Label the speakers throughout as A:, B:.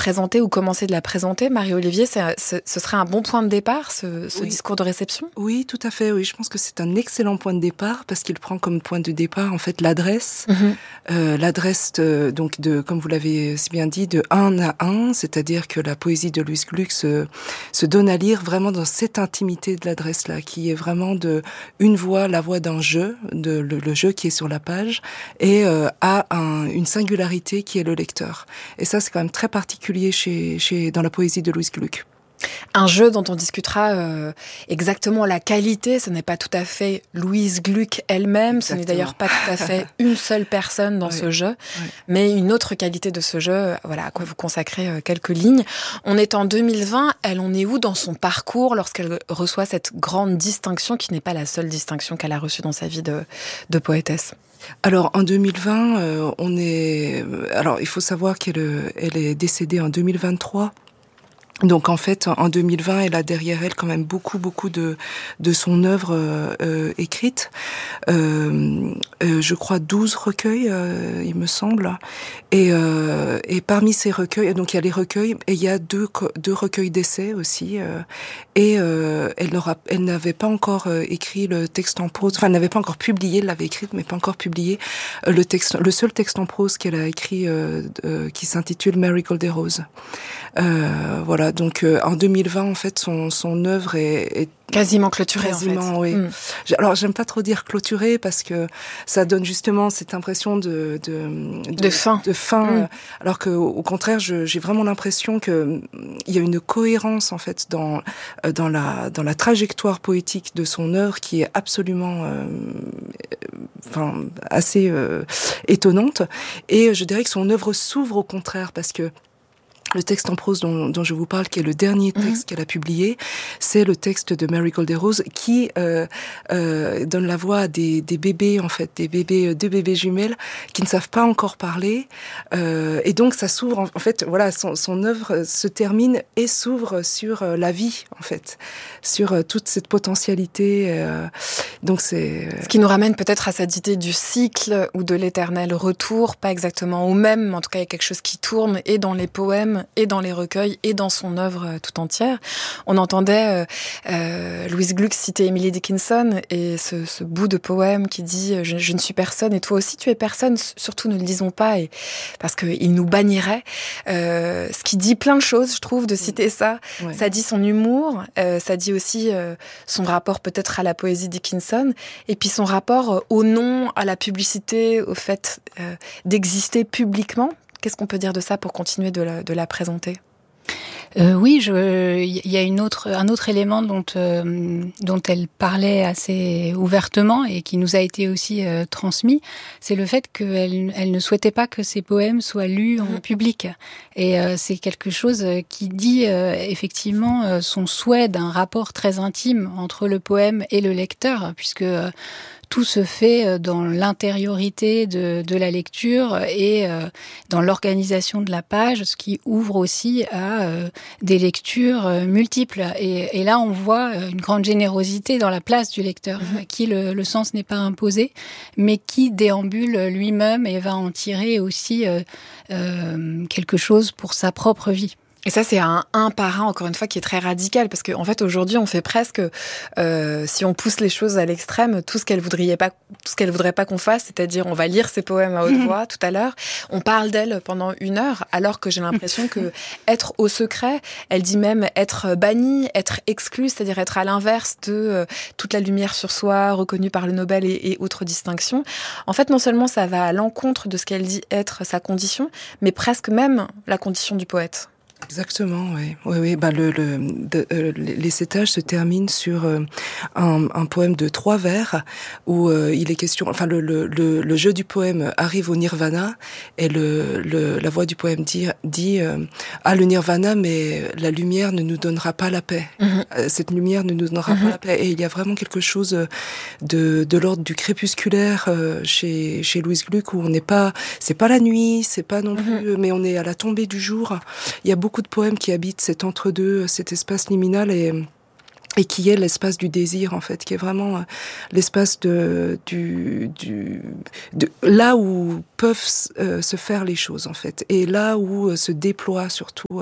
A: présenter ou commencer de la présenter, Marie-Olivier, ce serait un bon point de départ, ce discours de réception ?
B: Oui, tout à fait. Oui, je pense que c'est un excellent point de départ parce qu'il prend comme point de départ en fait l'adresse, l'adresse donc comme vous l'avez si bien dit, de un à un, c'est-à-dire que la poésie de Louise Gluck se donne à lire vraiment dans cette intimité de l'adresse-là, qui est vraiment de une voix, la voix d'un jeu, le jeu qui est sur la page, et une singularité qui est le lecteur. Et ça, c'est quand même très particulier dans la poésie de Louise Gluck.
A: Un jeu dont on discutera exactement la qualité. Ce n'est pas tout à fait Louise Gluck elle-même. Exactement. Ce n'est d'ailleurs pas tout à fait une seule personne dans ce jeu, mais une autre qualité de ce jeu, voilà, à quoi vous consacrez quelques lignes. On est en 2020. Elle en est où dans son parcours lorsqu'elle reçoit cette grande distinction qui n'est pas la seule distinction qu'elle a reçue dans sa vie de poétesse?
B: Alors en 2020, alors il faut savoir qu'elle est décédée en 2023. Donc en fait, en 2020, elle a derrière elle quand même beaucoup de son œuvre écrite. Je crois 12 recueils, il me semble. Et parmi ces recueils, donc il y a les recueils et il y a deux recueils d'essais aussi. Elle n'avait pas encore écrit le texte en prose. Enfin, elle n'avait pas encore publié. Elle l'avait écrite, mais pas encore publié le seul texte en prose qu'elle a écrit, qui s'intitule Marigold et Rose. Voilà, donc en 2020, en fait, son œuvre est
A: quasiment clôturée,
B: quasiment,
A: en fait.
B: Oui. Alors, j'aime pas trop dire clôturée parce que ça donne justement cette impression de
A: fin.
B: De fin. Alors que, au contraire, j'ai vraiment l'impression que il y a une cohérence, en fait, dans la trajectoire poétique de son œuvre qui est absolument, assez étonnante. Et je dirais que son œuvre s'ouvre au contraire parce que le texte en prose dont je vous parle, qui est le dernier texte qu'elle a publié, c'est le texte de Marigold et Rose qui donne la voix à des bébés, en fait, deux bébés jumelles qui ne savent pas encore parler. Et donc ça s'ouvre, en fait, voilà, son œuvre se termine et s'ouvre sur la vie, en fait, sur toute cette potentialité. Donc c'est
A: ce qui nous ramène peut-être à cette idée du cycle ou de l'éternel retour, pas exactement au même, mais en tout cas il y a quelque chose qui tourne et dans les poèmes et dans les recueils et dans son œuvre tout entière. On entendait Louise Gluck citer Emily Dickinson et ce bout de poème qui dit je ne suis personne et toi aussi tu es personne, surtout ne le disons pas, et parce qu'il nous bannirait. Ce qui dit plein de choses, je trouve, de citer ça. Ouais. Ça dit son humour, ça dit aussi son rapport peut-être à la poésie Dickinson, et puis son rapport au nom, à la publicité, au fait d'exister publiquement. Qu'est-ce qu'on peut dire de ça pour continuer de la présenter ?
C: Oui, il y a un autre élément dont elle parlait assez ouvertement et qui nous a été aussi transmis, c'est le fait qu'elle ne souhaitait pas que ses poèmes soient lus en public. Et c'est quelque chose qui dit effectivement son souhait d'un rapport très intime entre le poème et le lecteur, puisque tout se fait dans l'intériorité de la lecture et dans l'organisation de la page, ce qui ouvre aussi à des lectures multiples. Et là, on voit une grande générosité dans la place du lecteur, à qui le sens n'est pas imposé, mais qui déambule lui-même et va en tirer aussi quelque chose pour sa propre vie.
A: Et ça, c'est un par un, encore une fois, qui est très radical, parce qu'en fait, aujourd'hui, on fait presque, si on pousse les choses à l'extrême, tout ce qu'elle voudrait pas qu'on fasse, c'est-à-dire, on va lire ses poèmes à haute voix tout à l'heure, on parle d'elle pendant 1 heure, alors que j'ai l'impression que être au secret, elle dit même être bannie, être exclue, c'est-à-dire être à l'inverse de toute la lumière sur soi, reconnue par le Nobel et autres distinctions. En fait, non seulement ça va à l'encontre de ce qu'elle dit être sa condition, mais presque même la condition du poète.
B: Exactement, oui. Oui. Les Sétages se terminent sur un poème de 3 vers où il est question. Enfin, le jeu du poème arrive au nirvana et la voix du poème dit le nirvana, mais la lumière ne nous donnera pas la paix. Cette lumière ne nous donnera pas la paix. Et il y a vraiment quelque chose de l'ordre du crépusculaire chez Louise Gluck où c'est pas la nuit, c'est pas non plus, mais on est à la tombée du jour. Il y a beaucoup de poèmes qui habitent cet entre-deux, cet espace liminal et qui est l'espace du désir, en fait, qui est vraiment l'espace de là où peuvent se faire les choses, en fait, et là où se déploie surtout ou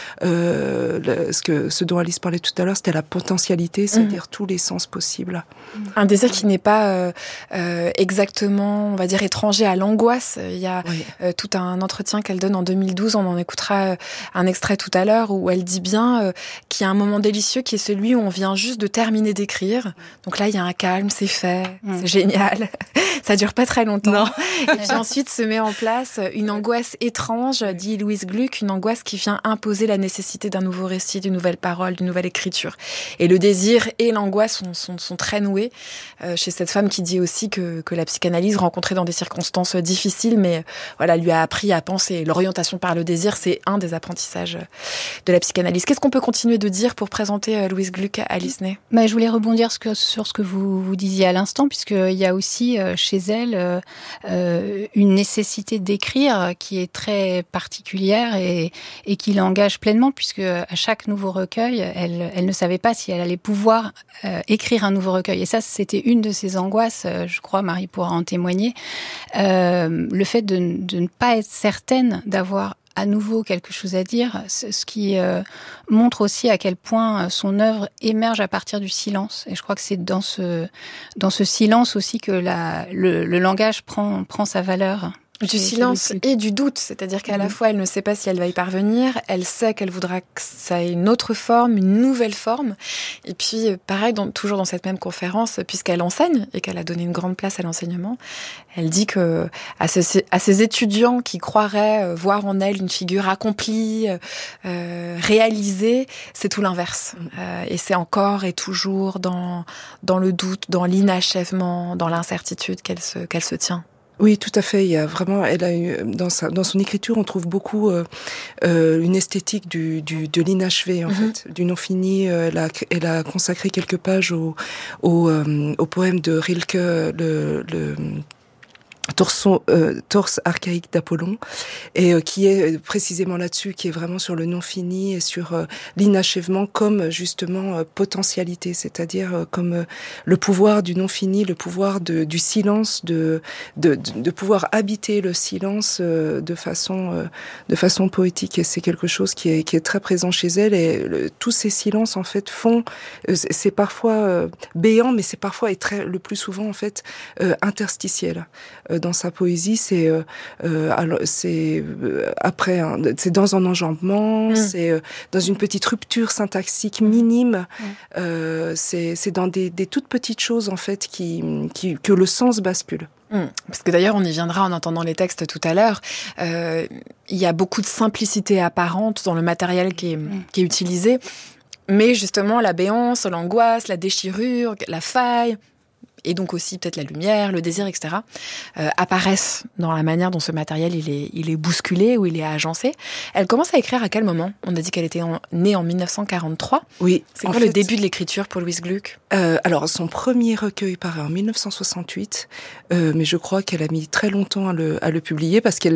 B: ce dont Alice parlait tout à l'heure, c'était la potentialité, c'est-à-dire tous les sens possibles.
A: Un désir qui n'est pas exactement, on va dire, étranger à l'angoisse. Il y a tout un entretien qu'elle donne en 2012, on en écoutera un extrait tout à l'heure, où elle dit bien qu'il y a un moment délicieux qui est celui où on vient juste de terminer d'écrire. Donc là, il y a un calme, c'est fait, c'est génial. Ça dure pas très longtemps.
B: Non.
A: Et puis ensuite se met en place une angoisse étrange, dit Louise Gluck, une angoisse qui vient imposer la nécessité d'un nouveau récit, d'une nouvelle parole, d'une nouvelle écriture. Et le désir et l'angoisse sont très noués chez cette femme qui dit aussi que la psychanalyse, rencontrée dans des circonstances difficiles, mais voilà, lui a appris à penser. L'orientation par le désir, c'est un des apprentissages de la psychanalyse. Qu'est-ce qu'on peut continuer de dire pour présenter Louise Gluck à Alice Ney ?
C: Je voulais rebondir sur ce que vous disiez à l'instant, puisqu'il y a aussi chez elle une nécessité d'écrire qui est très particulière et qui l'engage pleinement, puisque à chaque nouveau recueil, elle ne savait pas si elle allait pouvoir écrire un nouveau recueil. Et ça, c'était une de ses angoisses, je crois, Marie pourra en témoigner, le fait de ne pas être certaine d'avoir à nouveau quelque chose à dire, ce qui montre aussi à quel point son œuvre émerge à partir du silence. Et je crois que c'est dans ce silence aussi que le langage prend sa valeur.
A: Du silence et du doute, c'est-à-dire qu'à la fois elle ne sait pas si elle va y parvenir, elle sait qu'elle voudra que ça ait une autre forme, une nouvelle forme, et puis pareil, toujours dans cette même conférence, puisqu'elle enseigne et qu'elle a donné une grande place à l'enseignement, elle dit que à ces étudiants qui croiraient voir en elle une figure accomplie, réalisée, c'est tout l'inverse, et c'est encore et toujours dans le doute, dans l'inachèvement, dans l'incertitude qu'elle se tient.
B: Oui, tout à fait. Il y a vraiment, elle a eu, dans son écriture, on trouve beaucoup une esthétique de l'inachevé, en fait, du non fini. Elle a consacré quelques pages au poème de Rilke, le torse archaïque d'Apollon, et qui est précisément là-dessus, qui est vraiment sur le non fini et sur l'inachèvement comme justement potentialité, c'est-à-dire comme le pouvoir du non fini, le pouvoir du silence, de pouvoir habiter le silence de façon poétique. Et c'est quelque chose qui est très présent chez elle. Et tous ces silences en fait c'est parfois béant, mais c'est parfois le plus souvent en fait interstitiel. Dans sa poésie, c'est dans un enjambement, c'est dans une petite rupture syntaxique minime, c'est dans des toutes petites choses en fait que le sens bascule.
A: Parce que d'ailleurs, on y viendra en entendant les textes tout à l'heure. Il y a beaucoup de simplicité apparente dans le matériel qui est utilisé, mais justement la béance, l'angoisse, la déchirure, la faille, et donc aussi peut-être la lumière, le désir, etc., apparaissent dans la manière dont ce matériel il est bousculé ou il est agencé. Elle commence à écrire à quel moment ? On a dit qu'elle était née en 1943.
B: Oui.
A: C'est quoi le début de l'écriture pour Louise Gluck ?
B: Alors, son premier recueil paraît en 1968, mais je crois qu'elle a mis très longtemps à le publier parce qu'elle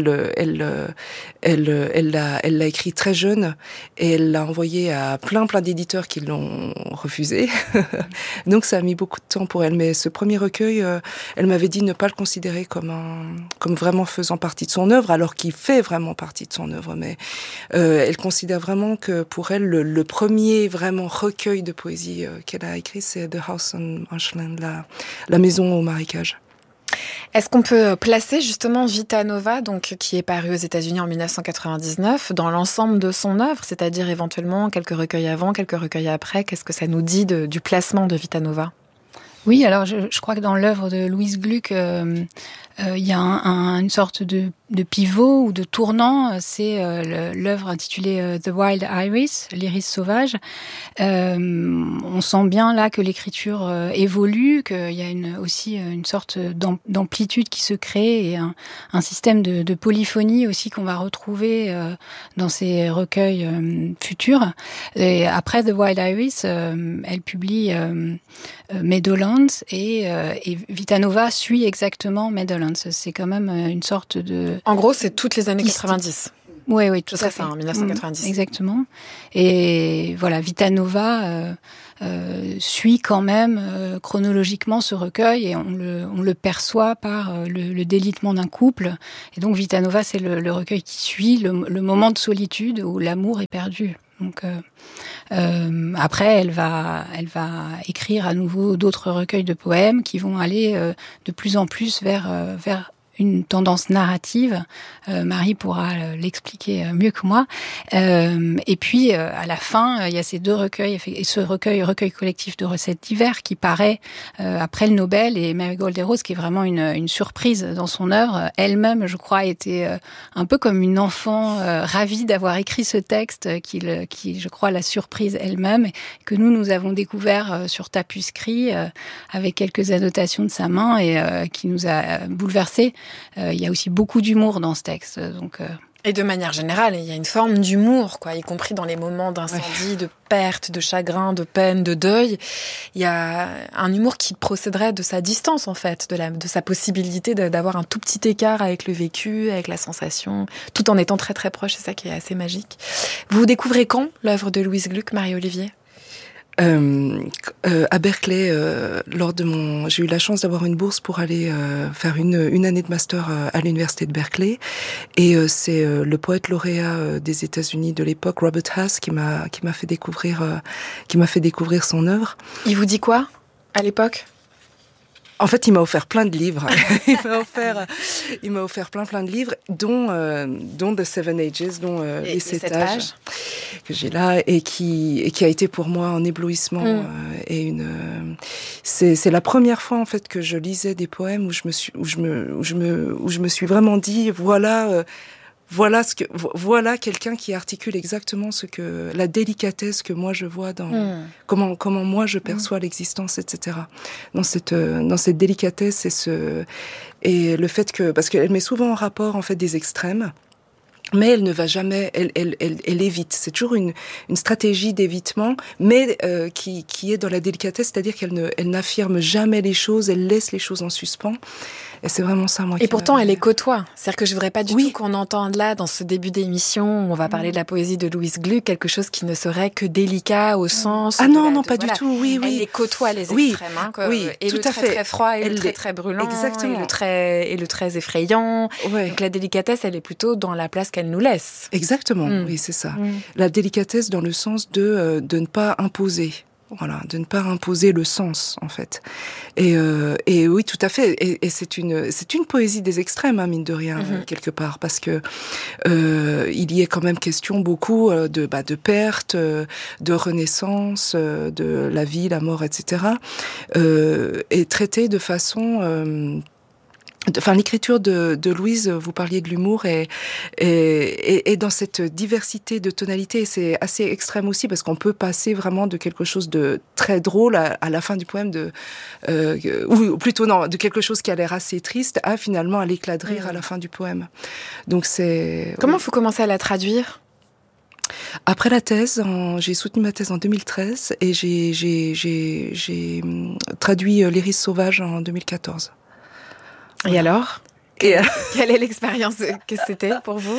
B: l'a écrit très jeune et elle l'a envoyé à plein d'éditeurs qui l'ont refusé. Donc, ça a mis beaucoup de temps pour elle. Mais ce premier recueil, elle m'avait dit ne pas le considérer comme vraiment faisant partie de son œuvre, alors qu'il fait vraiment partie de son œuvre. Mais elle considère vraiment que pour elle, le premier vraiment recueil de poésie qu'elle a écrit, c'est The House on Marshland, la maison au marécage.
A: Est-ce qu'on peut placer justement Vita Nova, donc qui est paru aux États-Unis en 1999, dans l'ensemble de son œuvre, c'est-à-dire éventuellement quelques recueils avant, quelques recueils après ? Qu'est-ce que ça nous dit du placement de Vita Nova ?
C: Oui, alors je crois que dans l'œuvre de Louise Gluck, il y a une sorte de pivot ou de tournant. C'est l'œuvre intitulée The Wild Iris, l'iris sauvage. On sent bien là que l'écriture évolue, qu'il y a aussi une sorte d'amplitude qui se crée et un système de polyphonie aussi qu'on va retrouver dans ces recueils futurs. Et après The Wild Iris, elle publie Meadowlands et Vita Nova suit exactement Meadowlands. C'est quand même une sorte de...
A: En gros, c'est toutes les années 90.
C: Oui, tout à fait.
A: Ça, 1990.
C: Exactement. Et voilà, Vita Nova suit quand même chronologiquement ce recueil et on le perçoit par le délitement d'un couple. Et donc Vita Nova, c'est le recueil qui suit le moment de solitude où l'amour est perdu. Donc après, elle va écrire à nouveau d'autres recueils de poèmes qui vont aller de plus en plus vers une tendance narrative. Marie pourra l'expliquer mieux que moi. Et puis, à la fin, il y a ces deux recueils, et ce recueil collectif de recettes d'hiver qui paraît après le Nobel, et Marigold et Rose, qui est vraiment une surprise dans son œuvre. Elle-même, je crois, était un peu comme une enfant ravie d'avoir écrit ce texte qui, je crois, la surprise elle-même, que nous avons découvert sur Tapuscrit, avec quelques annotations de sa main, et qui nous a bouleversés. Il y a aussi beaucoup d'humour dans ce texte. Donc,
A: Et de manière générale, il y a une forme d'humour, y compris dans les moments d'incendie, de perte, de chagrin, de peine, de deuil. Il y a un humour qui procéderait de sa distance, en fait, de sa possibilité d'avoir un tout petit écart avec le vécu, avec la sensation, tout en étant très très proche. C'est ça qui est assez magique. Vous découvrez quand l'œuvre de Louise Gluck, Marie-Olivier ?
B: À Berkeley, j'ai eu la chance d'avoir une bourse pour aller faire une année de master à l'université de Berkeley, et c'est le poète lauréat des États-Unis de l'époque, Robert Hass, qui m'a fait découvrir son œuvre.
A: Il vous dit quoi à l'époque ?
B: En fait, il m'a offert plein de livres. il m'a offert plein de livres, dont The Seven Ages, dont les 7 âges que j'ai là, et qui a été pour moi un éblouissement et c'est la première fois en fait que je lisais des poèmes où je me suis vraiment dit voilà quelqu'un qui articule exactement la délicatesse que moi je vois dans comment moi je perçois l'existence, etc. Dans cette délicatesse et le fait que, parce qu'elle met souvent en rapport en fait des extrêmes, mais elle ne va jamais, elle évite. C'est toujours une stratégie d'évitement, mais qui est dans la délicatesse, c'est-à-dire qu'elle n'affirme jamais les choses, elle laisse les choses en suspens. Et c'est vraiment ça, moi.
A: Et pourtant, elle les côtoie. C'est-à-dire que je voudrais pas du tout qu'on entende là, dans ce début d'émission, où on va parler de la poésie de Louise Gluck, quelque chose qui ne serait que délicat au sens.
B: Non, pas du tout. Oui.
A: Elle les côtoie, les extrêmes, et le très très froid, et le très très brûlant, exactement. Et le très effrayant. Ouais. Donc la délicatesse, elle est plutôt dans la place qu'elle nous laisse.
B: Exactement. Oui, c'est ça. La délicatesse dans le sens de ne pas imposer. Voilà, de ne pas imposer le sens, en fait. Et oui, tout à fait. Et c'est une poésie des extrêmes, mine de rien, quelque part, parce que il y est quand même question beaucoup de perte, de renaissance, de la vie, la mort, etc. Et traité de façon l'écriture de Louise, vous parliez de l'humour, et dans cette diversité de tonalités, c'est assez extrême aussi, parce qu'on peut passer vraiment de quelque chose de très drôle à la fin du poème, ou plutôt non, de quelque chose qui a l'air assez triste, à finalement à l'éclat de rire à la fin du poème. Donc c'est...
A: Comment vous commencez à la traduire ?
B: Après la thèse, j'ai soutenu ma thèse en 2013, et j'ai traduit L'Iris sauvage en 2014.
A: Et alors quelle est l'expérience que c'était pour vous ?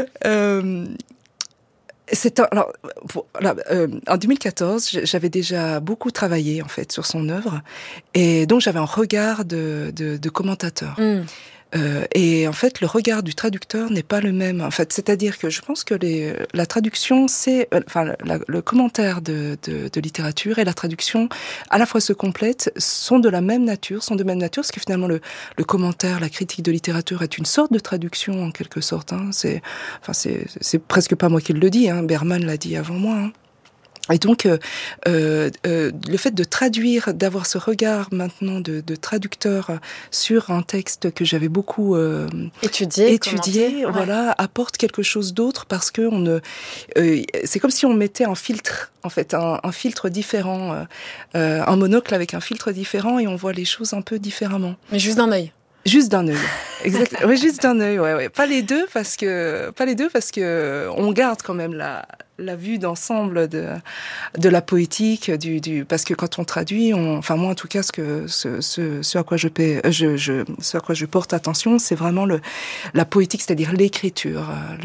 B: En 2014, j'avais déjà beaucoup travaillé en fait sur son œuvre, et donc j'avais un regard de commentateur. Et en fait, le regard du traducteur n'est pas le même. En fait, c'est-à-dire que je pense que la traduction, c'est, le commentaire de littérature et la traduction, à la fois se complètent, sont de même nature, parce que finalement le commentaire, la critique de littérature est une sorte de traduction en quelque sorte. C'est presque pas moi qui le dis. Berman l'a dit avant moi. Et donc, le fait de traduire, d'avoir ce regard maintenant de traducteur sur un texte que j'avais beaucoup étudié, voilà, apporte quelque chose d'autre, parce que c'est comme si on mettait un filtre, en fait, un filtre différent, un monocle avec un filtre différent, et on voit les choses un peu différemment.
A: Mais juste d'un œil.
B: Juste d'un œil, exact. Oui, juste d'un œil, ouais. Pas les deux parce que on garde quand même la vue d'ensemble de la poétique, parce que quand on traduit, enfin moi en tout cas, ce à quoi ce à quoi je porte attention, c'est vraiment la poétique, c'est-à-dire l'écriture,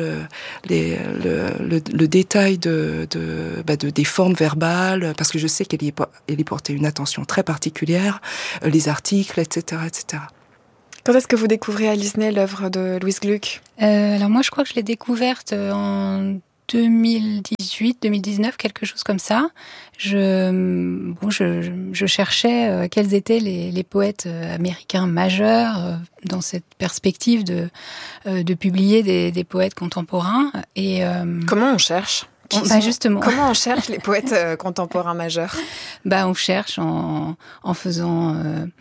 B: le détail des formes verbales, parce que je sais qu'elle y portait une attention très particulière, les articles, etc., etc.
A: Quand est-ce que vous découvrez Alice Ney, l'œuvre de Louise Gluck ?
C: Alors moi, je crois que je l'ai découverte en 2018, 2019, quelque chose comme ça. Je cherchais quels étaient les poètes américains majeurs dans cette perspective de publier des poètes contemporains. Et
A: comment on cherche ?
C: Justement.
A: Comment on cherche les poètes contemporains majeurs ?
C: On cherche en faisant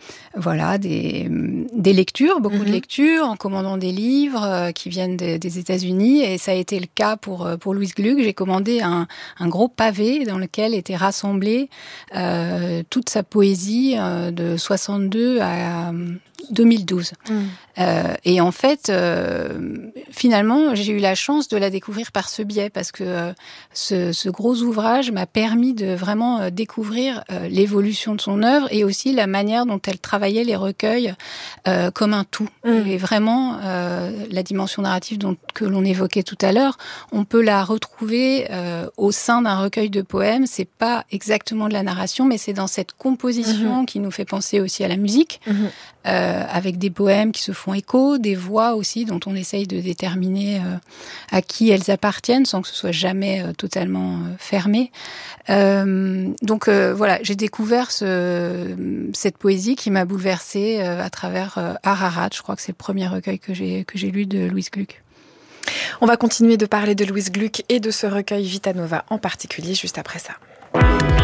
C: des lectures, beaucoup de lectures, en commandant des livres qui viennent des États-Unis, et ça a été le cas pour Louise Gluck. J'ai commandé un gros pavé dans lequel était rassemblée toute sa poésie de 62 à 2012. Et en fait, finalement, j'ai eu la chance de la découvrir par ce biais, parce que ce gros ouvrage m'a permis de vraiment découvrir l'évolution de son œuvre et aussi la manière dont elle travaillait les recueils comme un tout. Et vraiment, la dimension narrative que l'on évoquait tout à l'heure, on peut la retrouver au sein d'un recueil de poèmes. C'est pas exactement de la narration, mais c'est dans cette composition qui nous fait penser aussi à la musique, avec des poèmes qui se font écho, des voix aussi dont on essaye de déterminer à qui elles appartiennent sans que ce soit jamais totalement fermé. Donc voilà, j'ai découvert cette poésie qui m'a bouleversée à travers Ararat. Je crois que c'est le premier recueil que j'ai lu de Louise Gluck.
A: On va continuer de parler de Louise Gluck et de ce recueil Vita Nova en particulier juste après ça.